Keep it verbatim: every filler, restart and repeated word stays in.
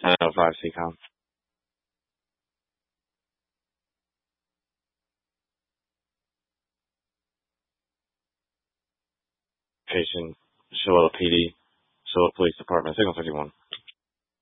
ten oh five C COM. Patient, Shiloh P D, Shiloh Police Department, Signal fifty-one.